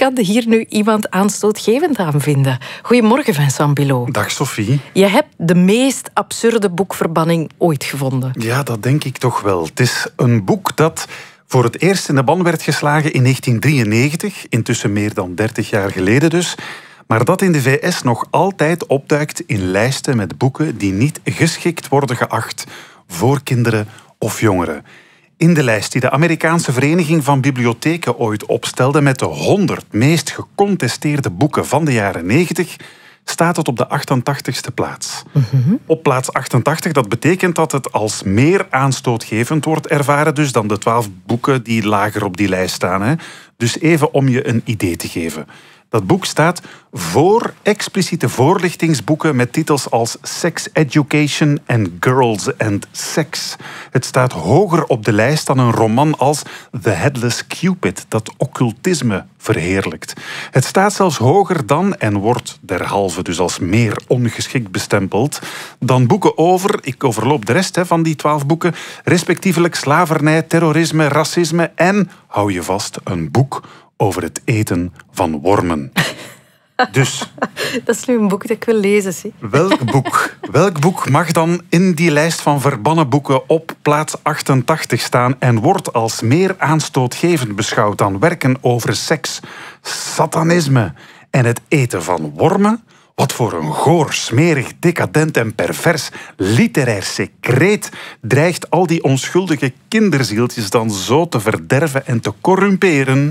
kan hier nu iemand aanstootgevend aan vinden. Goedemorgen, Vincent Bilot. Dag Sophie. Je hebt de meest absurde boekverbanning ooit gevonden. Ja, dat denk ik toch wel. Het is een boek dat voor het eerst in de ban werd geslagen in 1993, intussen meer dan 30 jaar geleden dus, maar dat in de VS nog altijd opduikt in lijsten met boeken die niet geschikt worden geacht voor kinderen of jongeren. In de lijst die de Amerikaanse Vereniging van Bibliotheken ooit opstelde met de 100 meest gecontesteerde boeken van de jaren 90... staat het op de 88ste plaats. Op plaats 88, dat betekent dat het als meer aanstootgevend wordt ervaren dus dan de 12 boeken die lager op die lijst staan. Hè. Dus even om je een idee te geven. Dat boek staat voor expliciete voorlichtingsboeken met titels als Sex Education en Girls and Sex. Het staat hoger op de lijst dan een roman als The Headless Cupid, dat occultisme verheerlijkt. Het staat zelfs hoger dan, en wordt derhalve dus als meer ongeschikt bestempeld, dan boeken over, ik overloop de rest van die 12 boeken, respectievelijk slavernij, terrorisme, racisme en, hou je vast, een boek over het eten van wormen. Dus, dat is nu een boek dat ik wil lezen, zie. Welk boek mag dan in die lijst van verbannen boeken op plaats 88 staan en wordt als meer aanstootgevend beschouwd dan werken over seks, satanisme en het eten van wormen? Wat voor een goor, smerig, decadent en pervers literair secreet dreigt al die onschuldige kinderzieltjes dan zo te verderven en te corrumperen?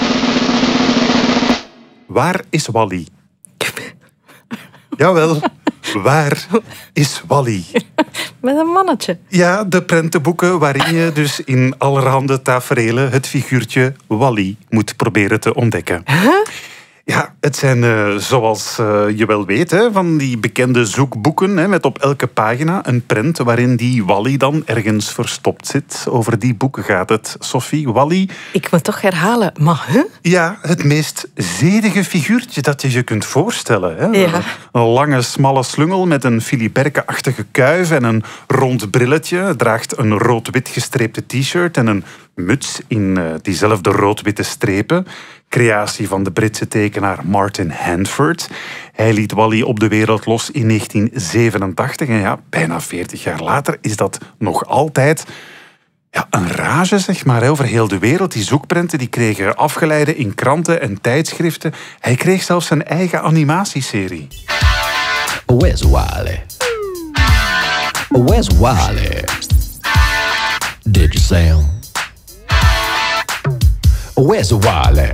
Waar is Wally? Jawel, waar is Wally? Met een mannetje. Ja, de prentenboeken waarin je dus in allerhande taferelen het figuurtje Wally moet proberen te ontdekken. Ja, het zijn, zoals je wel weet, van die bekende zoekboeken met op elke pagina een prent waarin die Wally dan ergens verstopt zit. Over die boeken gaat het, Sophie. Wally. Ik moet toch herhalen, maar Ja, het meest zedige figuurtje dat je je kunt voorstellen. Hè? Ja. Een lange, smalle slungel met een filiberke-achtige kuif en een rond brilletje. Draagt een rood-wit gestreepte t-shirt en een muts in diezelfde rood-witte strepen. Creatie van de Britse tekenaar Martin Handford. Hij liet Wally op de wereld los in 1987. En ja, bijna 40 jaar later is dat nog altijd een rage, zeg maar, over heel de wereld. Die zoekprenten die kregen afgeleiden in kranten en tijdschriften. Hij kreeg zelfs zijn eigen animatieserie. Where's Wally? Where's Wally? Did you say him? Where's Wally?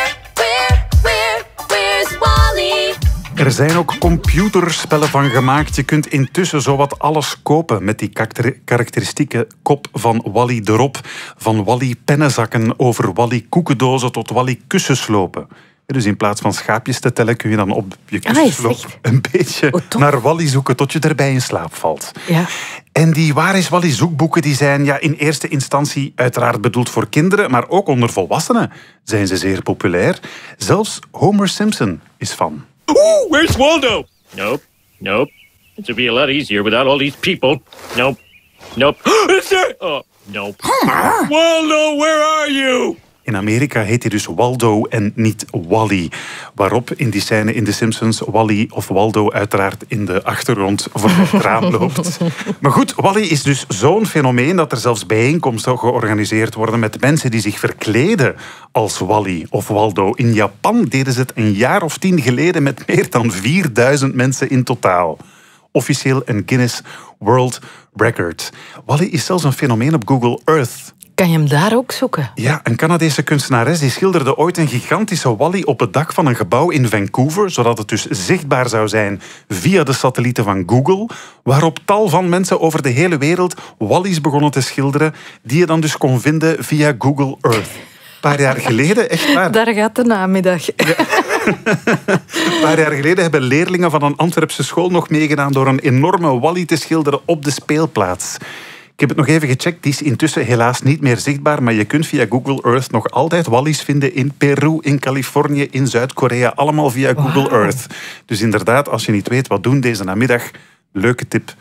Where's Wally? Er zijn ook computerspellen van gemaakt. Je kunt intussen zowat alles kopen met die karakteristieke kop van Wally erop. Van Wally pennenzakken over Wally koekendozen tot Wally kussenslopen. Dus in plaats van schaapjes te tellen kun je dan op je kussensloop een beetje naar Wally zoeken tot je erbij in slaap valt. Ja. En die Waar is Wally zoekboeken die zijn in eerste instantie uiteraard bedoeld voor kinderen, maar ook onder volwassenen zijn ze zeer populair. Zelfs Homer Simpson is fan. Ooh, where's Waldo? Nope. It would be a lot easier without all these people. Nope. Is there? Oh, nope. Homer! Waldo, where are you? In Amerika heet hij dus Waldo en niet Wally. Waarop in die scène in The Simpsons Wally of Waldo uiteraard in de achtergrond voor het raam loopt. Maar goed, Wally is dus zo'n fenomeen dat er zelfs bijeenkomsten georganiseerd worden met mensen die zich verkleden als Wally of Waldo. In Japan deden ze het een jaar of 10 geleden met meer dan 4000 mensen in totaal. Officieel een Guinness World Record. Wally is zelfs een fenomeen op Google Earth. Kan je hem daar ook zoeken? Ja, een Canadese kunstenares die schilderde ooit een gigantische Wally op het dak van een gebouw in Vancouver, zodat het dus zichtbaar zou zijn via de satellieten van Google, waarop tal van mensen over de hele wereld Wally's begonnen te schilderen, die je dan dus kon vinden via Google Earth. Een paar jaar geleden, echt waar. Daar gaat de namiddag. Ja. Een paar jaar geleden hebben leerlingen van een Antwerpse school nog meegedaan door een enorme Wally te schilderen op de speelplaats. Ik heb het nog even gecheckt, die is intussen helaas niet meer zichtbaar, maar je kunt via Google Earth nog altijd Wally's vinden in Peru, in Californië, in Zuid-Korea, allemaal via Google Earth. Dus inderdaad, als je niet weet wat doen deze namiddag, leuke tip,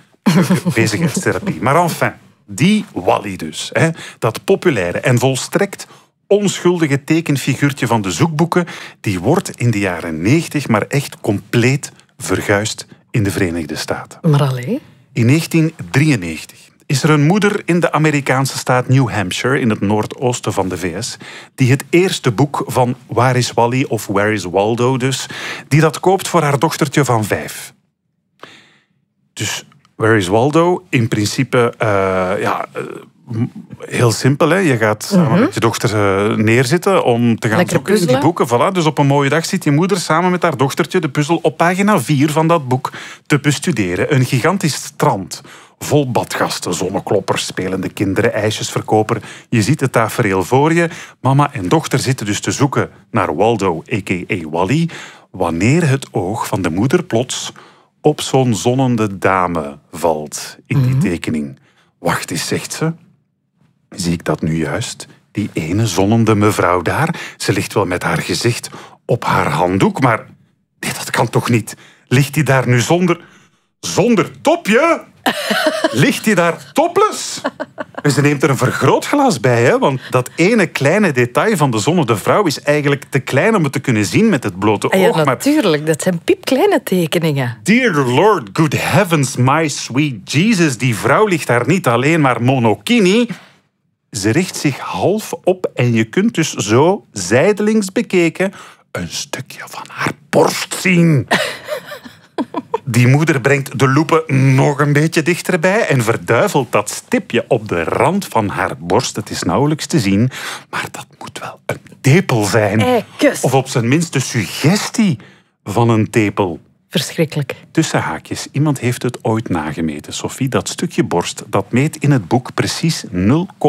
bezigheidstherapie. Maar enfin, die Wally dus, dat populaire en volstrekt onschuldige tekenfiguurtje van de zoekboeken, die wordt in de jaren 90 maar echt compleet verguisd in de Verenigde Staten. Maar allee? In 1993 is er een moeder in de Amerikaanse staat New Hampshire, in het noordoosten van de VS, die het eerste boek van Waar is Wally of Where is Waldo dus, die dat koopt voor haar dochtertje van 5. Dus Where is Waldo? In principe, heel simpel. Hè? Je gaat samen met je dochter neerzitten om te gaan Lekker zoeken in die puzzelen. boeken. Voilà. Dus op een mooie dag zit je moeder samen met haar dochtertje de puzzel op pagina 4 van dat boek te bestuderen. Een gigantisch strand, vol badgasten, zonnekloppers, spelende kinderen, ijsjesverkoper. Je ziet het tafereel voor je. Mama en dochter zitten dus te zoeken naar Waldo, a.k.a. Wally, wanneer het oog van de moeder plots op zo'n zonnende dame valt in die tekening. Wacht eens, zegt ze. Zie ik dat nu juist? Die ene zonnende mevrouw daar? Ze ligt wel met haar gezicht op haar handdoek, maar nee, dat kan toch niet? Ligt die daar nu zonder topje? Ligt hij daar topless? En ze neemt er een vergrootglas bij, hè? Want dat ene kleine detail van de zonnende vrouw is eigenlijk te klein om het te kunnen zien met het blote oog. Ja, natuurlijk. Dat zijn piepkleine tekeningen. Dear Lord, good heavens, my sweet Jesus. Die vrouw ligt daar niet alleen maar monokini. Ze richt zich half op en je kunt dus zo, zijdelings bekeken, een stukje van haar borst zien. Die moeder brengt de loepen nog een beetje dichterbij en verduivelt dat stipje op de rand van haar borst. Het is nauwelijks te zien, maar dat moet wel een tepel zijn. Eikes. Of op zijn minst de suggestie van een tepel. Verschrikkelijk. Tussen haakjes, iemand heeft het ooit nagemeten. Sophie, dat stukje borst, dat meet in het boek precies 0,16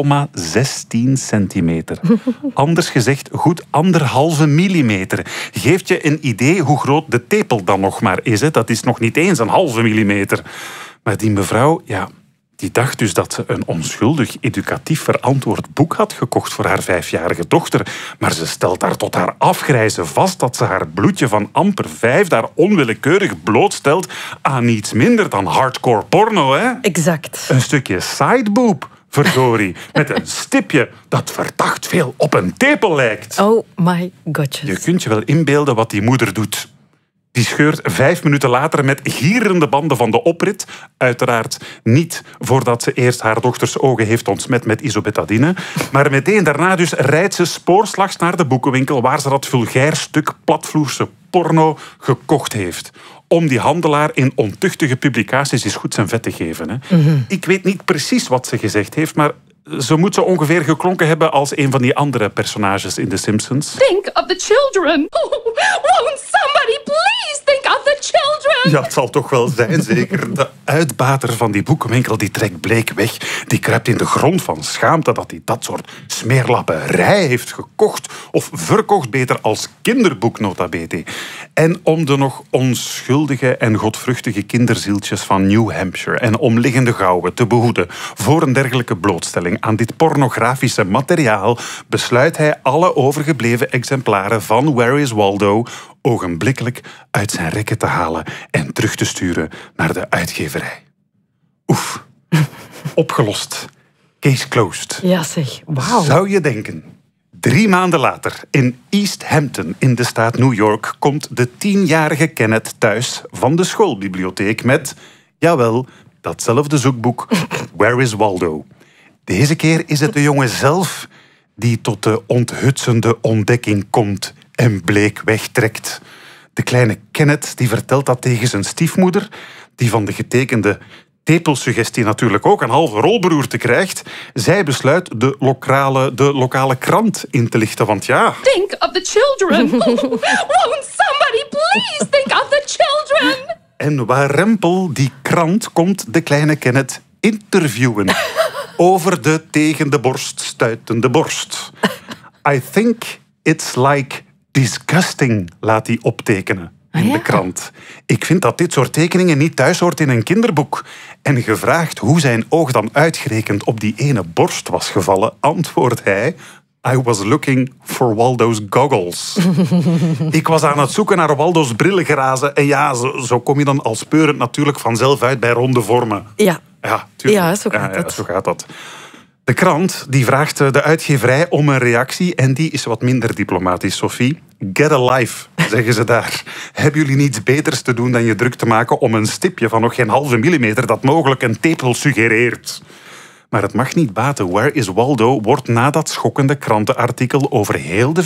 centimeter. Anders gezegd, goed 1,5 millimeter. Geeft je een idee hoe groot de tepel dan nog maar is. Hè? Dat is nog niet eens 1,5 millimeter. Maar die mevrouw, ja, die dacht dus dat ze een onschuldig, educatief verantwoord boek had gekocht voor haar 5-jarige dochter. Maar ze stelt daar tot haar afgrijzen vast dat ze haar bloedje van amper 5 daar onwillekeurig blootstelt aan niets minder dan hardcore porno, hè? Exact. Een stukje sideboob, verdorie, met een stipje dat verdacht veel op een tepel lijkt. Oh my godjes. Je kunt je wel inbeelden wat die moeder doet. Die scheurt 5 minuten later met gierende banden van de oprit. Uiteraard niet voordat ze eerst haar dochters ogen heeft ontsmet met isobetadine. Maar meteen daarna dus rijdt ze spoorslags naar de boekenwinkel waar ze dat vulgair stuk platvloerse porno gekocht heeft. Om die handelaar in ontuchtige publicaties eens goed zijn vet te geven. Hè. Ik weet niet precies wat ze gezegd heeft, maar ze moet zo ongeveer geklonken hebben als een van die andere personages in The Simpsons. Think of the children. Oh, won't somebody please think of the children? Ja, het zal toch wel zijn, zeker. De uitbater van die boekenwinkel die trekt bleek weg. Die kruipt in de grond van schaamte dat hij dat soort smeerlapperij heeft gekocht. Of verkocht, beter als kinderboek nota bene. En om de nog onschuldige en godvruchtige kinderzieltjes van New Hampshire en omliggende Gouwen te behoeden voor een dergelijke blootstelling aan dit pornografische materiaal, besluit hij alle overgebleven exemplaren van Where is Waldo ogenblikkelijk uit zijn rekken te halen en terug te sturen naar de uitgeverij. Oef, opgelost. Case closed. Ja zeg, wauw. Zou je denken. 3 maanden later, in East Hampton in de staat New York, komt de 10-jarige Kenneth thuis van de schoolbibliotheek met, jawel, datzelfde zoekboek, Where is Waldo? Deze keer is het de jongen zelf die tot de onthutsende ontdekking komt en bleek wegtrekt. De kleine Kenneth die vertelt dat tegen zijn stiefmoeder, die van de getekende tepelsuggestie natuurlijk ook een halve rolberoerte krijgt. Zij besluit de lokale krant in te lichten, want ja... Think of the children. Oh, won't somebody please think of the children? En warempel, die krant komt de kleine Kenneth interviewen over de tegen de borst stuitende borst. I think it's like disgusting, laat hij optekenen in de krant. Ik vind dat dit soort tekeningen niet thuis hoort in een kinderboek. En gevraagd hoe zijn oog dan uitgerekend op die ene borst was gevallen, antwoordt hij: I was looking for Waldo's goggles. Ik was aan het zoeken naar Waldo's brillen gerazen. En ja, zo kom je dan al speurend natuurlijk vanzelf uit bij ronde vormen. Ja. Ja, tuurlijk. Ja, zo gaat het. Zo gaat dat. De krant die vraagt de uitgeverij om een reactie en die is wat minder diplomatisch, Sophie. Get a life, zeggen ze daar. Hebben jullie niets beters te doen dan je druk te maken om een stipje van nog geen halve millimeter dat mogelijk een tepel suggereert? Maar het mag niet baten. Where is Waldo wordt na dat schokkende krantenartikel over heel de